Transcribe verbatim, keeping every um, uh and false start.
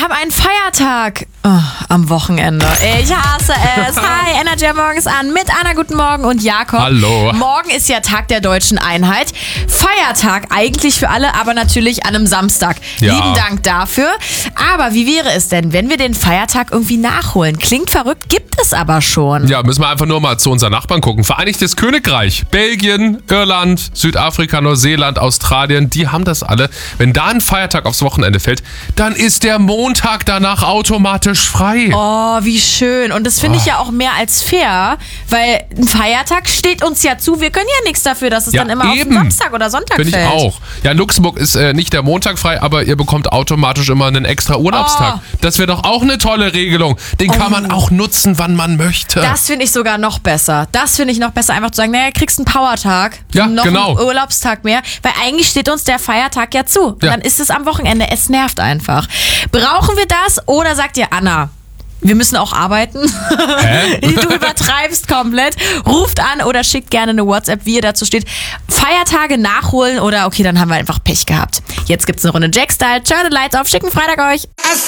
haben einen Feiertag oh, am Wochenende. Ich hasse es. Hi, Energy morgens an mit Anna, guten Morgen und Jakob. Hallo. Morgen ist ja Tag der deutschen Einheit. Feiertag eigentlich für alle, aber natürlich an einem Samstag. Ja. Lieben Dank dafür. Aber wie wäre es denn, wenn wir den Feiertag irgendwie nachholen? Klingt verrückt, gibt es aber schon. Ja, müssen wir einfach nur mal zu unseren Nachbarn gucken. Vereinigtes Königreich, Belgien, Irland, Südafrika, Neuseeland, Australien, die haben das alle. Wenn da ein Feiertag aufs Wochenende fällt, dann ist der Montag danach automatisch frei. Oh, wie schön. Und das finde ich ja auch mehr als fair, weil ein Feiertag steht uns ja zu. Wir können ja nichts dafür, dass es Ja, dann immer eben. auf den Samstag oder Sonntag Finde ich fällt. auch. Ja, in Luxemburg ist äh, nicht der Montag frei, aber ihr bekommt automatisch immer einen extra Urlaubstag. Oh. Das wäre doch auch eine tolle Regelung. Den kann Oh. man auch nutzen, wann man möchte. Das finde ich sogar noch besser. Das finde ich noch besser, einfach zu sagen, naja, kriegst einen Powertag, Ja, noch genau. einen Urlaubstag mehr, weil eigentlich steht uns der Feiertag ja zu. Und Ja. dann ist es am Wochenende. Es nervt einfach. Brauchen wir das oder sagt ihr, Anna, wir müssen auch arbeiten? Hä? Du übertreibst komplett. Ruft an oder schickt gerne eine WhatsApp, wie ihr dazu steht. Feiertage nachholen oder okay, dann haben wir einfach Pech gehabt. Jetzt gibt's eine Runde Jack-Style. Turn the lights auf, schicken Freitag euch.